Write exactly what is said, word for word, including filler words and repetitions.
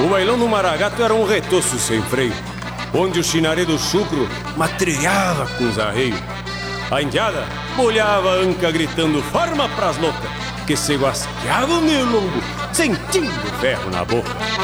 O bailão do Maragato era um retoço sem freio, onde o chinaré do chucro matrilhava com os arreios. A indiada bolhava a anca gritando forma pras loucas, que se guasqueavam no lombo, sentindo ferro na boca.